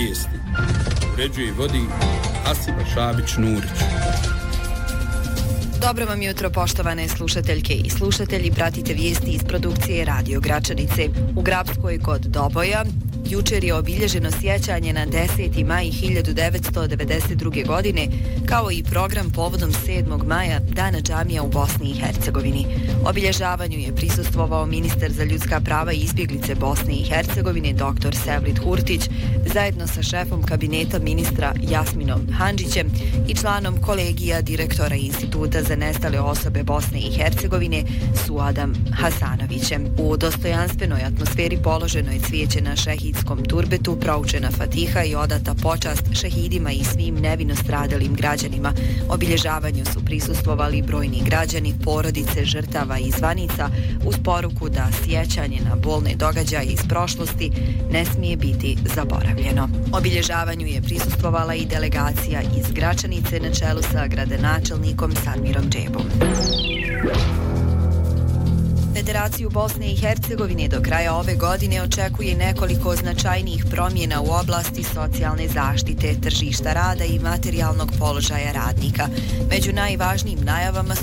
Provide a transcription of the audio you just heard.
vijesti. Uređuje i vodi Hasiba Šabić-Nurić. Dobro vam jutro, poštovane slušateljke i slušatelji. Pratite vijesti iz produkcije Radio Gračanice. U Grapskoj kod Doboja jučer je obilježeno sjećanje na 10. maj 1992. godine, kao i program povodom 7. maja, Dana džamija u Bosni i Hercegovini. Obilježavanju je prisustvovao ministar za ljudska prava i izbjeglice Bosne i Hercegovine, dr. Sevlit Hurtić, zajedno sa šefom kabineta ministra Jasminom Handžićem i članom kolegija direktora Instituta za nestale osobe Bosne i Hercegovine, Suadom Hasanovićem. U dostojanstvenoj atmosferi položeno je cvijeće na šehidskom turbetu, proučena fatiha i odata počast šehidima i svim nevino stradalim građanima. Obilježavanju su prisustvovali brojni građani, porodice žrtava i zvanica, uz poruku da sjećanje na bolne događaje iz prošlosti ne smije biti zaboravljeno. Obilježavanju je prisustvovala i delegacija iz Gračanice na čelu sa gradonačelnikom Sadmirom Džebom. Federaciju Bosne i Hercegovine do kraja ove godine očekuje nekoliko značajnijih promjena u oblasti socijalne zaštite, tržišta rada i materijalnog položaja radnika. Među najvažnijim najavama